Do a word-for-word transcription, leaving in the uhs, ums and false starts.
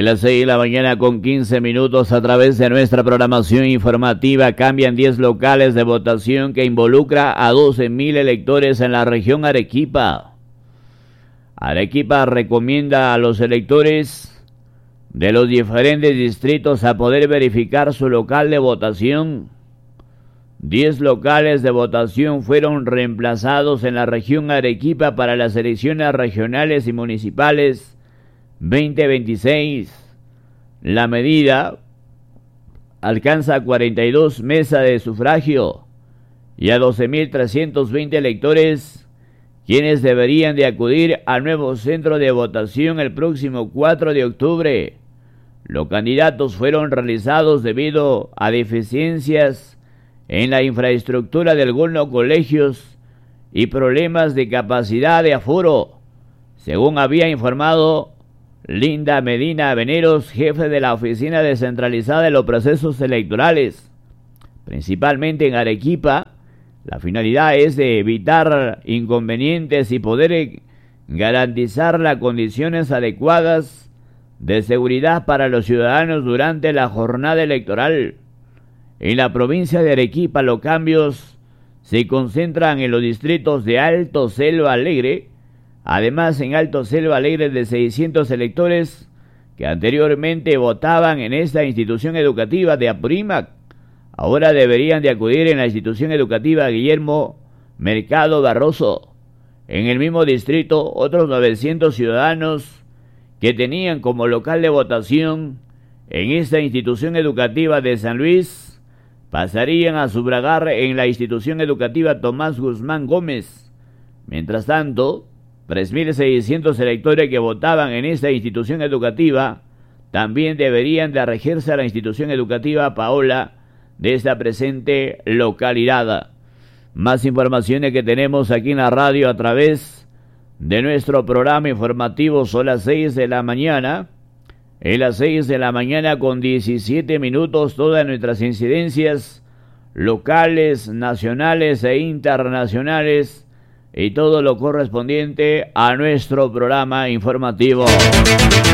En las seis de la mañana con quince minutos, a través de nuestra programación informativa, cambian diez locales de votación que involucra a doce mil electores en la región Arequipa. Arequipa recomienda a los electores de los diferentes distritos a poder verificar su local de votación. diez locales de votación fueron reemplazados en la región Arequipa para las elecciones regionales y municipales veinte veintiséis. La medida alcanza cuarenta y dos mesas de sufragio y a doce mil trescientos veinte electores, quienes deberían de acudir al nuevo centro de votación el próximo cuatro de octubre. Los candidatos fueron realizados debido a deficiencias en la infraestructura de algunos colegios y problemas de capacidad de aforo, según había informado Linda Medina Veneros, jefe de la Oficina Descentralizada de los Procesos Electorales. Principalmente en Arequipa, la finalidad es de evitar inconvenientes y poder garantizar las condiciones adecuadas de seguridad para los ciudadanos durante la jornada electoral. En la provincia de Arequipa, los cambios se concentran en los distritos de Alto Selva Alegre. Además, en Alto Selva Alegre, de seiscientos electores que anteriormente votaban en esta institución educativa de Apurímac, ahora deberían de acudir en la institución educativa Guillermo Mercado Barroso. En el mismo distrito, otros novecientos ciudadanos que tenían como local de votación en esta institución educativa de San Luis pasarían a sufragar en la institución educativa Tomás Guzmán Gómez. Mientras tanto, tres mil seiscientos electores que votaban en esta institución educativa también deberían de regirse a la institución educativa Paola de esta presente localidad. Más informaciones que tenemos aquí en la radio a través de nuestro programa informativo. Son las seis de la mañana. En las seis de la mañana con diecisiete minutos, todas nuestras incidencias locales, nacionales e internacionales y todo lo correspondiente a nuestro programa informativo.